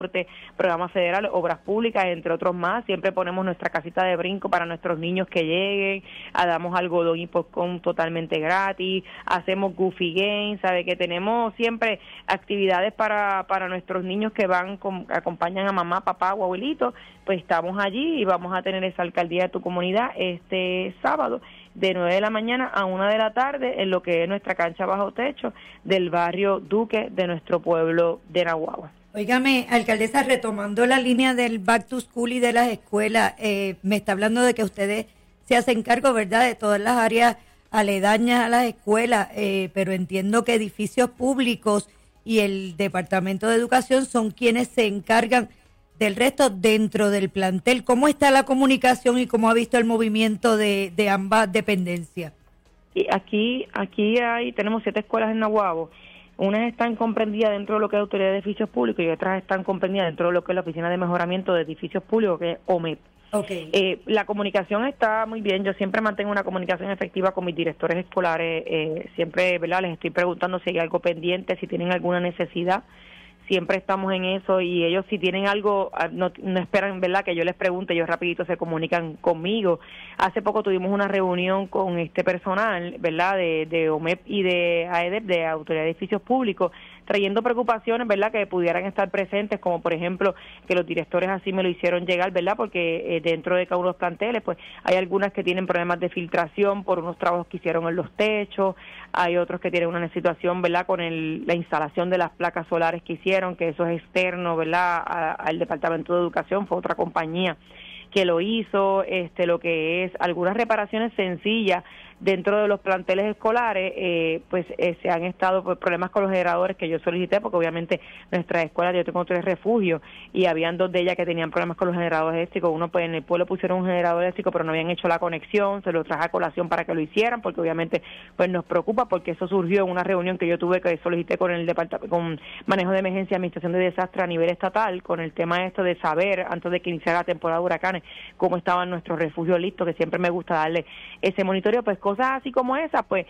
Programa Federal, Obras Públicas, entre otros más. Siempre ponemos nuestra casita de brinco para nuestros niños que lleguen, damos algodón y popcorn totalmente gratis, hacemos Goofy Games, sabe que tenemos siempre actividades para nuestros niños que acompañan a mamá, papá o abuelito, pues estamos allí y vamos a tener esa alcaldía de tu comunidad este sábado de 9 de la mañana a 1 de la tarde en lo que es nuestra cancha bajo techo del barrio Duque de nuestro pueblo de Naguabo. Óigame, alcaldesa, retomando la línea del Back to School y de las escuelas, me está hablando de que ustedes se hacen cargo, ¿verdad?, de todas las áreas aledañas a las escuelas, pero entiendo que edificios públicos y el Departamento de Educación son quienes se encargan del resto dentro del plantel. ¿Cómo está la comunicación y cómo ha visto el movimiento de ambas dependencias? Y aquí tenemos 7 escuelas en Naguabo. Unas están comprendidas dentro de lo que es la Autoridad de Edificios Públicos y otras están comprendidas dentro de lo que es la Oficina de Mejoramiento de Edificios Públicos, que es OMEP. Okay. La comunicación está muy bien. Yo siempre mantengo una comunicación efectiva con mis directores escolares. Siempre, ¿verdad?, les estoy preguntando si hay algo pendiente, si tienen alguna necesidad. Siempre estamos en eso y ellos si tienen algo, no esperan, ¿verdad?, que yo les pregunte, ellos rapidito se comunican conmigo. Hace poco tuvimos una reunión con este personal, ¿verdad?, de OMEP y de AEDEP, de Autoridad de Edificios Públicos, trayendo preocupaciones, ¿verdad?, que pudieran estar presentes, como por ejemplo que los directores así me lo hicieron llegar, ¿verdad?, porque dentro de cada uno de los planteles pues hay algunas que tienen problemas de filtración por unos trabajos que hicieron en los techos, hay otros que tienen una situación, ¿verdad?, con la instalación de las placas solares que hicieron, que eso es externo, ¿verdad?, al Departamento de Educación, fue otra compañía que lo hizo, lo que es algunas reparaciones sencillas dentro de los planteles escolares, se han estado problemas con los generadores que yo solicité, porque obviamente nuestras escuelas, yo tengo 3 refugios y habían 2 de ellas que tenían problemas con los generadores eléctricos. Uno, pues en el pueblo pusieron un generador eléctrico, pero no habían hecho la conexión, se lo traje a colación para que lo hicieran, porque obviamente pues nos preocupa, porque eso surgió en una reunión que yo tuve, que solicité con el departamento, con Manejo de Emergencia y Administración de Desastre a nivel estatal, con el tema esto de saber, antes de que iniciara la temporada de huracanes, cómo estaban nuestros refugios listos, que siempre me gusta darle ese monitoreo. Pues cosas así como esas, pues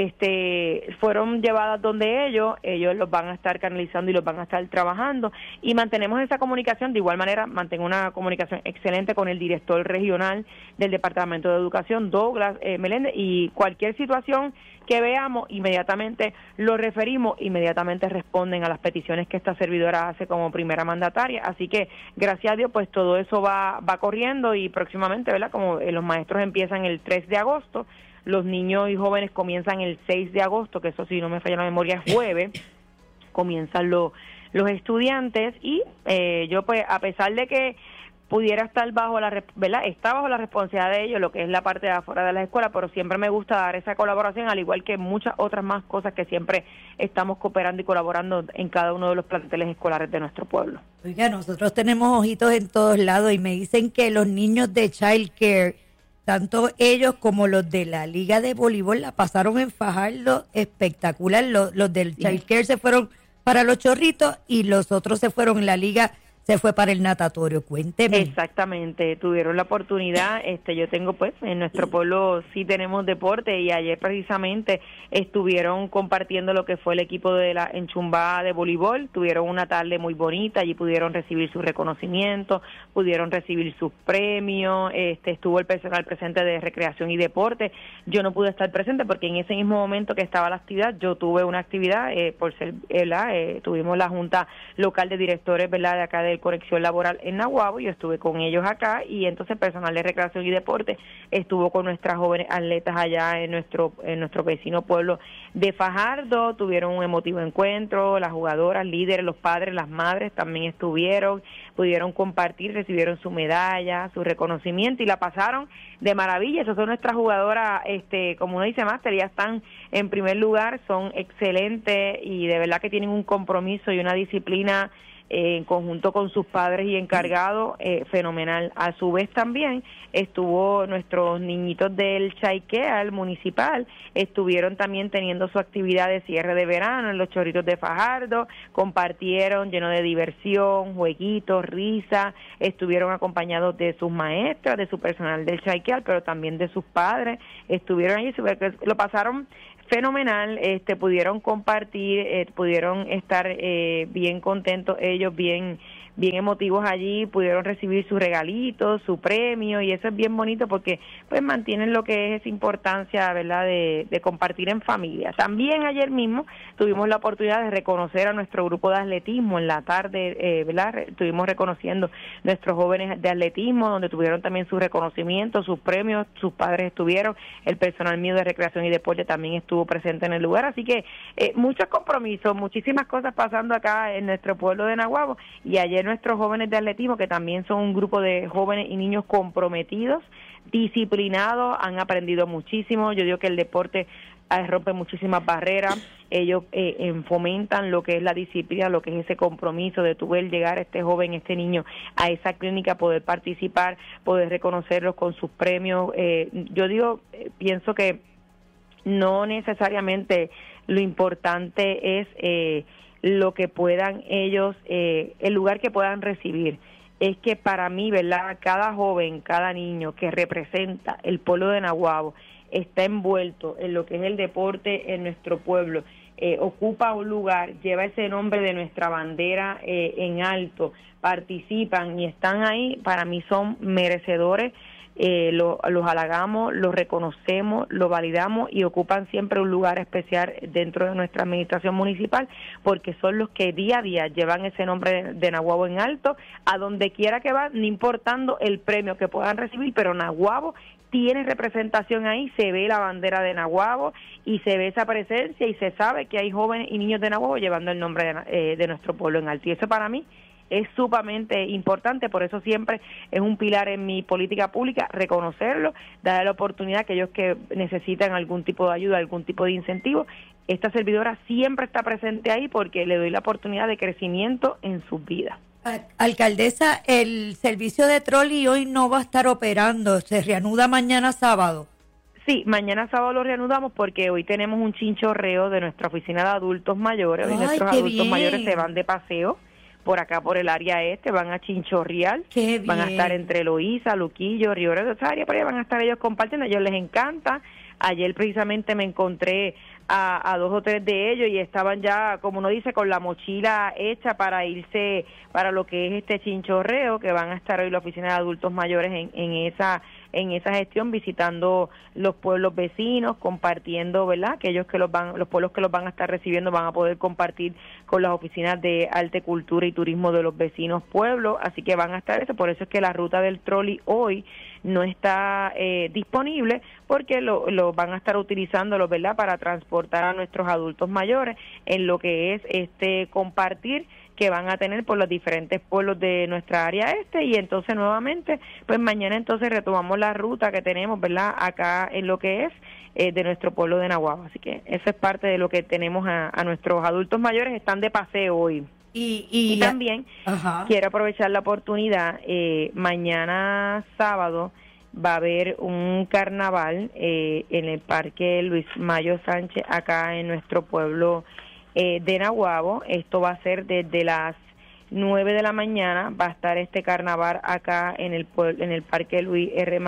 fueron llevadas donde ellos los van a estar canalizando y los van a estar trabajando, y mantenemos esa comunicación. De igual manera mantengo una comunicación excelente con el director regional del Departamento de Educación, Douglas Meléndez, y cualquier situación que veamos, inmediatamente lo referimos, inmediatamente responden a las peticiones que esta servidora hace como primera mandataria. Así que, gracias a Dios, pues todo eso va corriendo, y próximamente, ¿verdad?, como los maestros empiezan el 3 de agosto, los niños y jóvenes comienzan el 6 de agosto, que eso, si no me falla la memoria, es jueves, comienzan los estudiantes, y yo, pues, a pesar de que pudiera estar está bajo la responsabilidad de ellos, lo que es la parte de afuera de la escuela, pero siempre me gusta dar esa colaboración, al igual que muchas otras más cosas que siempre estamos cooperando y colaborando en cada uno de los planteles escolares de nuestro pueblo. Oiga, nosotros tenemos ojitos en todos lados y me dicen que los niños de Child Care, tanto ellos como los de la Liga de Voleibol, la pasaron en Fajardo espectacular. Los del Child Care se fueron para Los Chorritos y los otros se fueron en la Liga, se fue para el natatorio. Cuénteme. Exactamente, tuvieron la oportunidad. Yo tengo, pues, en nuestro pueblo sí tenemos deporte, y ayer precisamente estuvieron compartiendo lo que fue el equipo de la enchumbada de voleibol. Tuvieron una tarde muy bonita, allí pudieron recibir su reconocimiento, pudieron recibir sus premios, estuvo el personal presente de recreación y deporte. Yo no pude estar presente porque en ese mismo momento que estaba la actividad, yo tuve una actividad, por ser, tuvimos la junta local de directores, ¿verdad?, de acá de Conexión Laboral en Naguabo. Yo estuve con ellos acá, y entonces el personal de recreación y deporte estuvo con nuestras jóvenes atletas allá en nuestro vecino pueblo de Fajardo. Tuvieron un emotivo encuentro, las jugadoras, líderes, los padres, las madres también estuvieron, pudieron compartir, recibieron su medalla, su reconocimiento, y la pasaron de maravilla. Esas son nuestras jugadoras, como uno dice, máster, ya están en primer lugar, son excelentes y de verdad que tienen un compromiso y una disciplina en conjunto con sus padres y encargados, fenomenal. A su vez también estuvo nuestros niñitos del Chaiquea, municipal, estuvieron también teniendo su actividad de cierre de verano en Los Chorritos de Fajardo, compartieron lleno de diversión, jueguitos, risa, estuvieron acompañados de sus maestras, de su personal del Chaiquea, pero también de sus padres, estuvieron allí, lo pasaron fenomenal, pudieron compartir, pudieron estar bien contentos ellos, bien emotivos allí, pudieron recibir su regalito, su premio, y eso es bien bonito porque pues mantienen lo que es esa importancia, ¿verdad?, de compartir en familia. También ayer mismo tuvimos la oportunidad de reconocer a nuestro grupo de atletismo en la tarde, ¿verdad? Estuvimos reconociendo nuestros jóvenes de atletismo, donde tuvieron también su reconocimiento, sus premios, sus padres estuvieron, el personal mío de recreación y deporte también estuvo presente en el lugar, así que muchos compromisos, muchísimas cosas pasando acá en nuestro pueblo de Naguabo, y ayer nuestros jóvenes de atletismo, que también son un grupo de jóvenes y niños comprometidos, disciplinados, han aprendido muchísimo. Yo digo que el deporte rompe muchísimas barreras, ellos fomentan lo que es la disciplina, lo que es ese compromiso de tu ver llegar a este joven, este niño a esa clínica, poder participar, poder reconocerlos con sus premios. Yo digo, pienso que no necesariamente lo importante es lo que puedan ellos, el lugar que puedan recibir. Es que para mí, ¿verdad?, cada joven, cada niño que representa el pueblo de Naguabo está envuelto en lo que es el deporte en nuestro pueblo, ocupa un lugar, lleva ese nombre de nuestra bandera en alto, participan y están ahí, para mí son merecedores. Los halagamos, los reconocemos, los validamos y ocupan siempre un lugar especial dentro de nuestra administración municipal, porque son los que día a día llevan ese nombre de Naguabo en alto a donde quiera que van, no importando el premio que puedan recibir, pero Naguabo tiene representación ahí, se ve la bandera de Naguabo y se ve esa presencia y se sabe que hay jóvenes y niños de Naguabo llevando el nombre de nuestro pueblo en alto, y eso para mí es sumamente importante. Por eso siempre es un pilar en mi política pública, reconocerlo, darle la oportunidad a aquellos que necesitan algún tipo de ayuda, algún tipo de incentivo. Esta servidora siempre está presente ahí porque le doy la oportunidad de crecimiento en sus vidas. Alcaldesa, el servicio de trolley hoy no va a estar operando, se reanuda mañana sábado. Sí, mañana sábado lo reanudamos porque hoy tenemos un chinchorreo de nuestra oficina de adultos mayores. Hoy nuestros adultos mayores se van de paseo por acá, por el área van a chinchorrear, van a estar entre Loíza, Luquillo, Río Grande, esa área, por ahí van a estar ellos compartiendo, a ellos les encanta. Ayer precisamente me encontré a 2 o 3 de ellos y estaban ya, como uno dice, con la mochila hecha para irse para lo que es este chinchorreo, que van a estar hoy la oficina de adultos mayores en esa gestión, visitando los pueblos vecinos, compartiendo, ¿verdad?, aquellos que los pueblos que los van a estar recibiendo van a poder compartir con las oficinas de arte, cultura y turismo de los vecinos pueblos, así que van a estar eso. Por eso es que la ruta del trolley hoy no está disponible, porque lo van a estar utilizándolo, ¿verdad?, para transportar a nuestros adultos mayores en lo que es compartir que van a tener por los diferentes pueblos de nuestra área y entonces nuevamente, pues mañana entonces retomamos la ruta que tenemos, ¿verdad?, acá en lo que es de nuestro pueblo de Naguabo. Así que eso es parte de lo que tenemos a nuestros adultos mayores, están de paseo hoy. Y también quiero aprovechar la oportunidad, mañana sábado va a haber un carnaval en el Parque Luis Mayo Sánchez, acá en nuestro pueblo de Naguabo. Esto va a ser desde las 9 de la mañana, va a estar este carnaval acá en el Parque Luis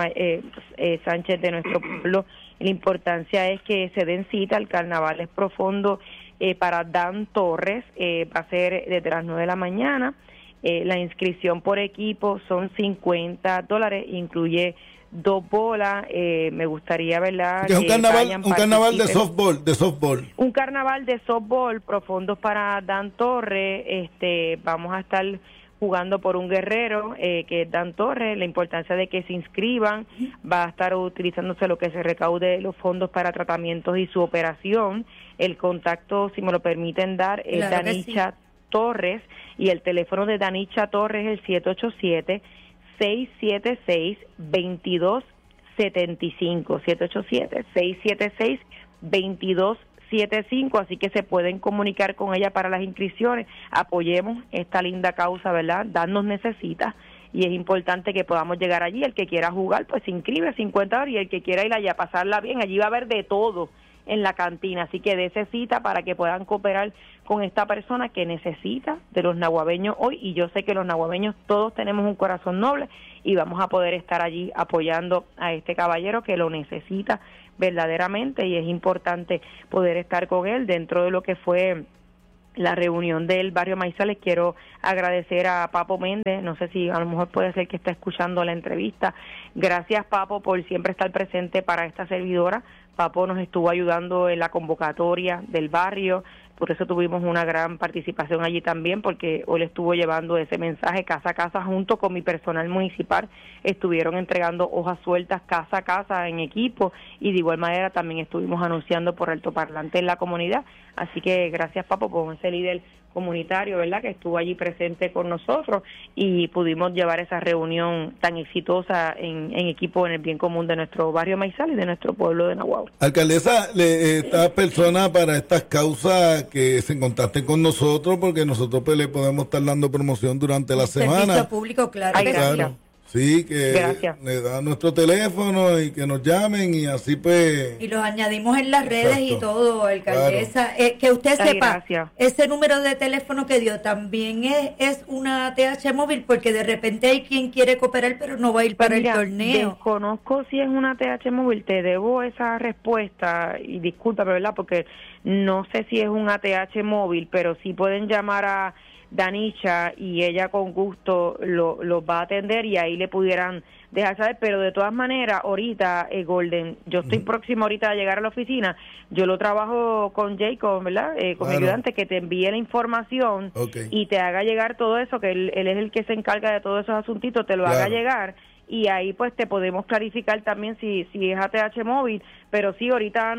Sánchez de nuestro pueblo. La importancia es que se den cita, el carnaval es profundo para Dan Torres, va a ser desde las 9 de la mañana. La inscripción por equipo son $50, incluye 2 bolas. Me gustaría, ¿verdad?, un carnaval de softball. Un carnaval de softball profundo para Dan Torres. Vamos a estar jugando por un guerrero, que es Dan Torres. La importancia de que se inscriban, va a estar utilizándose lo que se recaude los fondos para tratamientos y su operación. El contacto, si me lo permiten dar, es claro, Danicha Torres, y el teléfono de Danicha Torres es el 787-676-2275, 787-676-2275, así que se pueden comunicar con ella para las inscripciones. Apoyemos esta linda causa, ¿verdad? Dan nos necesita y es importante que podamos llegar allí. El que quiera jugar, pues se inscribe $50, y el que quiera ir allá a pasarla bien, allí va a haber de todo. en la cantina. Así que dése cita para que puedan cooperar con esta persona que necesita de los naguabeños hoy, y yo sé que los naguabeños todos tenemos un corazón noble y vamos a poder estar allí apoyando a este caballero que lo necesita verdaderamente, y es importante poder estar con él dentro de lo que fue la reunión del barrio Maizales. Quiero agradecer a Papo Méndez, no sé si a lo mejor puede ser que está escuchando la entrevista. Gracias, Papo, por siempre estar presente para esta servidora. Papo nos estuvo ayudando en la convocatoria del barrio, por eso tuvimos una gran participación allí también, porque hoy le estuvo llevando ese mensaje casa a casa junto con mi personal municipal. Estuvieron entregando hojas sueltas casa a casa en equipo, y de igual manera también estuvimos anunciando por altoparlante en la comunidad. Así que gracias, Papo, por ese líder comunitario, ¿verdad?, que estuvo allí presente con nosotros, y pudimos llevar esa reunión tan exitosa en equipo en el bien común de nuestro barrio Maizal y de nuestro pueblo de Naguabo. Alcaldesa, estas personas para estas causas que se contacten con nosotros, porque nosotros pues le podemos estar dando promoción durante la semana. Servicio público, claro. Ay, gracias. Sí, que gracias. le dan nuestro teléfono y que nos llamen, y así pues... Y los añadimos en las redes. Exacto. Y todo, alcaldesa. Claro. Que usted Ay, sepa, gracias. ese número de teléfono que dio también es una ATH móvil, porque de repente hay quien quiere cooperar pero no va a ir para el torneo. Desconozco si es una ATH móvil, te debo esa respuesta, y discúlpame, ¿verdad?, porque no sé si es un ATH móvil, pero sí pueden llamar a Danicha y ella con gusto los va a atender, y ahí le pudieran dejar saber. Pero de todas maneras, ahorita, Golden, yo estoy próxima ahorita a llegar a la oficina, yo lo trabajo con Jacob, ¿verdad?, con mi ayudante, que te envíe la información y te haga llegar todo eso, que él es el que se encarga de todos esos asuntitos, te lo haga llegar, y ahí pues te podemos clarificar también si es ATH móvil. Pero sí, ahorita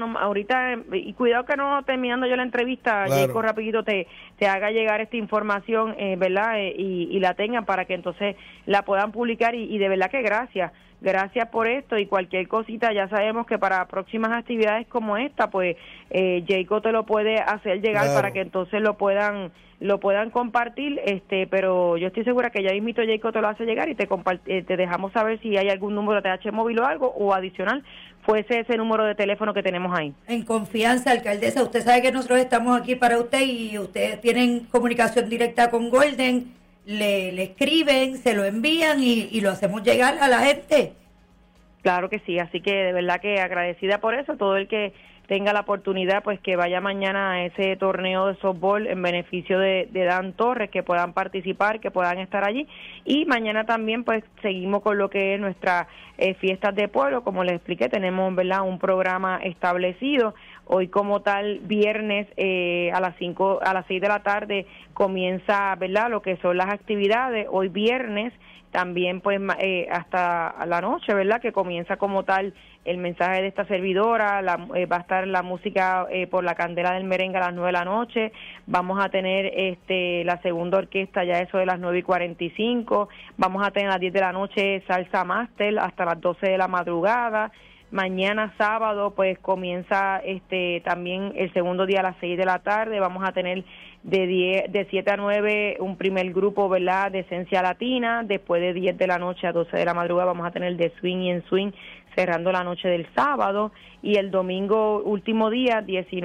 y cuidado que no terminando yo la entrevista, Jacob rapidito te haga llegar esta información, ¿verdad?, y la tengan para que entonces la puedan publicar, y de verdad que gracias por esto, y cualquier cosita ya sabemos que para próximas actividades como esta, pues Jacob te lo puede hacer llegar para que entonces lo puedan compartir, pero yo estoy segura que ya mismito Jacob te lo hace llegar, y te dejamos saber si hay algún número de TH móvil o algo, o adicional fuese ese número de teléfono que tenemos ahí. En confianza, alcaldesa, usted sabe que nosotros estamos aquí para usted, y ustedes tienen comunicación directa con Golden, le escriben, se lo envían y lo hacemos llegar a la gente. Claro que sí, así que de verdad que agradecida por eso. Todo el que tenga la oportunidad, pues que vaya mañana a ese torneo de softball en beneficio de Dan Torres, que puedan participar, que puedan estar allí. Y mañana también pues seguimos con lo que es nuestras fiestas de pueblo. Como les expliqué, tenemos, ¿verdad?, un programa establecido. Hoy como tal, viernes a las 6 de la tarde comienza, ¿verdad?, lo que son las actividades. Hoy viernes también pues hasta la noche, ¿verdad?, que comienza como tal el mensaje de esta servidora. Va a estar la música por la candela del merengue a las 9 de la noche. Vamos a tener la segunda orquesta ya eso de las 9:45. Vamos a tener a las 10 de la noche salsa máster hasta las 12 de la madrugada. Mañana sábado pues comienza también el segundo día a las 6 de la tarde. Vamos a tener de 7 a 9 un primer grupo, ¿verdad?, de esencia latina. Después de 10 de la noche a 12 de la madrugada vamos a tener de swing y en swing, cerrando la noche del sábado. Y el domingo, último día,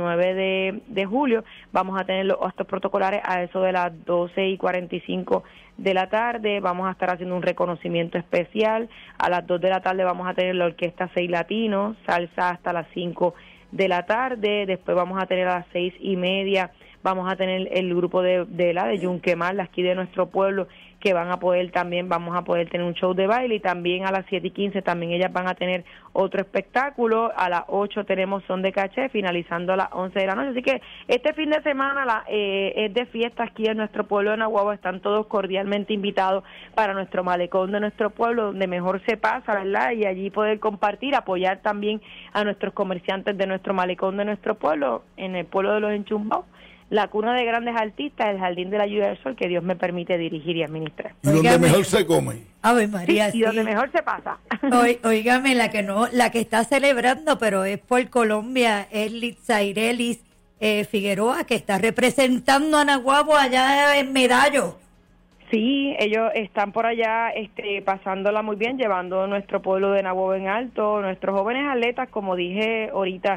19 de julio, vamos a tener los actos protocolares a eso de las 12:45 de la tarde. Vamos a estar haciendo un reconocimiento especial. A las 2 de la tarde vamos a tener la orquesta 6 Latinos, salsa hasta las 5 de la tarde. Después vamos a tener a las 6:30, vamos a tener el grupo de Yunquemal, aquí de nuestro pueblo, que vamos a poder tener un show de baile. Y también a las 7:15 también ellas van a tener otro espectáculo. A las 8 tenemos son de caché, finalizando a las 11 de la noche. Así que este fin de semana es de fiesta aquí en nuestro pueblo de Naguabo. Están todos cordialmente invitados para nuestro malecón de nuestro pueblo, donde mejor se pasa, ¿verdad?, y allí poder compartir, apoyar también a nuestros comerciantes de nuestro malecón de nuestro pueblo, en el pueblo de Los Enchumbados, la cuna de grandes artistas, el Jardín de la Lluvia del Sol, que Dios me permite dirigir y administrar. Y donde mejor se come. Ave María, sí. Y donde mejor se pasa. Óigame, la que está celebrando, pero es por Colombia, es Litzairelis Figueroa, que está representando a Naguabo allá en Medallo. Sí, ellos están por allá pasándola muy bien, llevando nuestro pueblo de Naguabo en alto. Nuestros jóvenes atletas, como dije ahorita,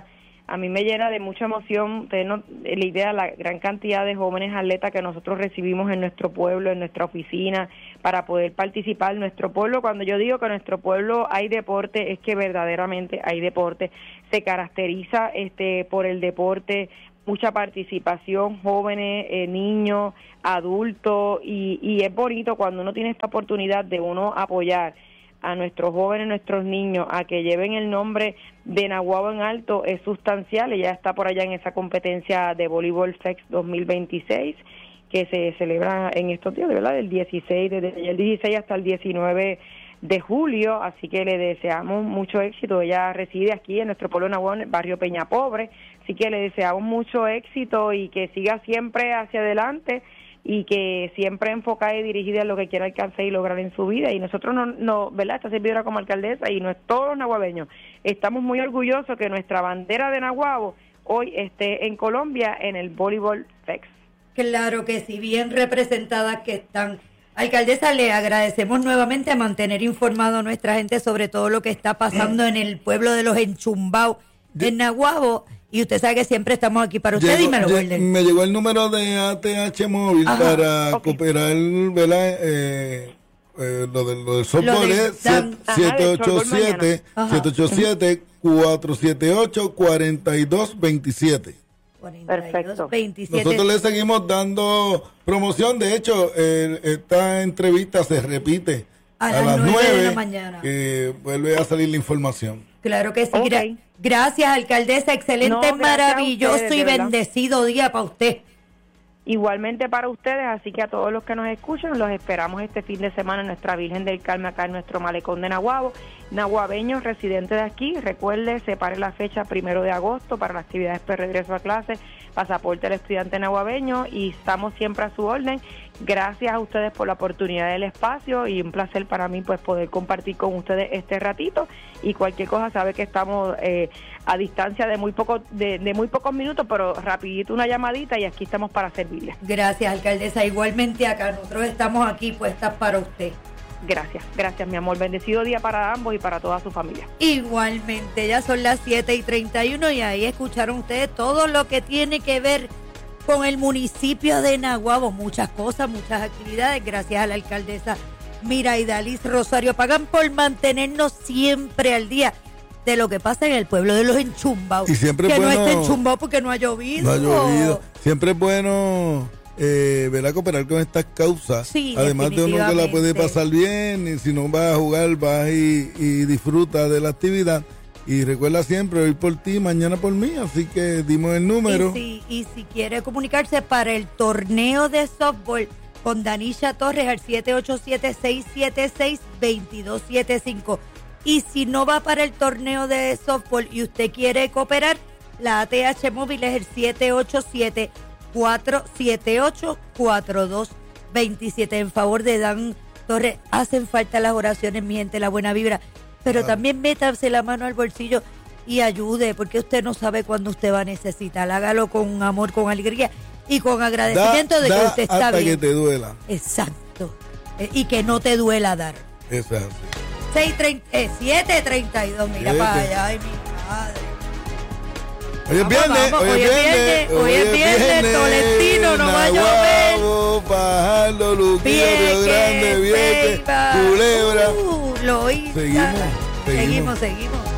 A mí me llena de mucha emoción la idea, la gran cantidad de jóvenes atletas que nosotros recibimos en nuestro pueblo, en nuestra oficina, para poder participar en nuestro pueblo. Cuando yo digo que en nuestro pueblo hay deporte, es que verdaderamente hay deporte. Se caracteriza por el deporte, mucha participación, jóvenes, niños, adultos, y es bonito cuando uno tiene esta oportunidad de uno apoyar a nuestros jóvenes, nuestros niños, a que lleven el nombre de Naguabo en alto, es sustancial. Ella está por allá en esa competencia de Voleibol FEX 2026, que se celebra en estos días, de verdad, desde el 16 hasta el 19 de julio, así que le deseamos mucho éxito. Ella reside aquí en nuestro pueblo de Naguabo, en el barrio Peña Pobre, así que le deseamos mucho éxito y que siga siempre hacia adelante, y que siempre enfocada y dirigida en lo que quiera alcanzar y lograr en su vida. Y nosotros, no, ¿verdad?, esta servidora como alcaldesa y todos los naguabeños, estamos muy orgullosos que nuestra bandera de Naguabo hoy esté en Colombia en el Voleibol FEX. Claro que sí, bien representadas que están. Alcaldesa, le agradecemos nuevamente a mantener informado a nuestra gente sobre todo lo que está pasando en el pueblo de los Enchumbaos, en Naguabo. Y usted sabe que siempre estamos aquí para usted. Dímelo, Wilder. Me llegó el número de ATH móvil para cooperar, ¿verdad? Lo del softball es 787-478-4227. Perfecto. Nosotros le seguimos dando promoción. De hecho, esta entrevista se repite a las 9 de la mañana. Que vuelve a salir la información. Claro que sí. Okay. Gracias, alcaldesa. Excelente, maravilloso ustedes, y bendecido día para usted. Igualmente para ustedes, así que a todos los que nos escuchan, los esperamos este fin de semana en nuestra Virgen del Carmen, acá en nuestro malecón de Naguabo. Naguabeños residentes de aquí, recuerde, separe la fecha 1 de agosto para las actividades de regreso a clase, pasaporte del estudiante naguabeño, y estamos siempre a su orden. Gracias a ustedes por la oportunidad del espacio y un placer para mí pues poder compartir con ustedes este ratito, y cualquier cosa sabe que estamos a distancia de muy pocos minutos, pero rapidito una llamadita y aquí estamos para servirles. Gracias, alcaldesa. Igualmente acá, nosotros estamos aquí puestas para usted. Gracias mi amor, bendecido día para ambos y para toda su familia. Igualmente, ya son las 7:31 y ahí escucharon ustedes todo lo que tiene que ver con el municipio de Naguabo, muchas cosas, muchas actividades, gracias a la alcaldesa Miraidalis Rosario Pagán por mantenernos siempre al día de lo que pasa en el pueblo de los Enchumbaos. Y siempre que bueno, no está enchumbado porque no ha llovido. No ha llovido. Siempre es bueno ¿verdad? Cooperar con estas causas. Sí, además de uno que la puede pasar bien, y si no vas a jugar, vas y disfruta de la actividad. Y recuerda siempre, hoy por ti, mañana por mí, así que dimos el número. Y si quiere comunicarse para el torneo de softball con Danisha Torres al 787-676-2275. Y si no va para el torneo de softball y usted quiere cooperar, la ATH móvil es el 787-478-4227. En favor de Dan Torres, hacen falta las oraciones, mi gente, la buena vibra. Pero también métase la mano al bolsillo y ayude, porque usted no sabe cuándo usted va a necesitar. Hágalo con amor, con alegría y con agradecimiento de que usted está hasta bien. Que te duela. Exacto. Y que no te duela dar. Eso es así. 7:32, mira para allá, ay mi madre. Hoy es viernes, hoy es viernes, Tolentino, no va a llover. Fajardo, Luquillo, Río Grande, Vieques, Culebra. Lo hice. Seguimos.